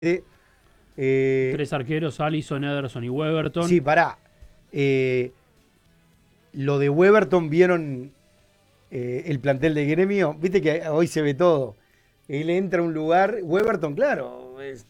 Tres arqueros, Alisson, Ederson y Weberton. Sí, pará. Lo de Weberton, ¿vieron el plantel de Gremio? Viste que hoy se ve todo. Él entra a un lugar, Weberton, claro,